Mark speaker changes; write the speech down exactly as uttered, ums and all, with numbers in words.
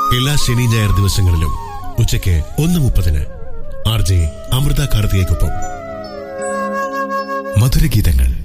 Speaker 1: എല്ലാ ശനി ഞായർ ദിവസങ്ങളിലും ഉച്ചയ്ക്ക് ഒന്ന് മുപ്പതിന് ആർ ജെ അമൃത കാർത്തികയ്ക്കൊപ്പം മധുരഗീതങ്ങൾ.